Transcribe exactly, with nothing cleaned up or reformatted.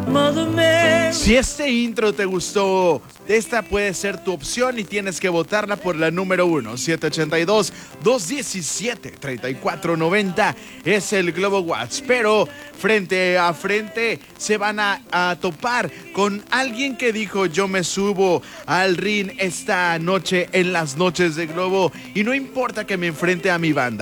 Mother Mary. Si este intro te gustó, esta puede ser tu opción y tienes que votarla por la número uno. siete ocho dos, dos uno siete, tres cuatro nueve cero es el Globo Watch. Pero frente a frente se van a, a topar con alguien que dijo: yo me subo al ring esta noche en las noches de Globo y no importa que me enfrente a mi banda.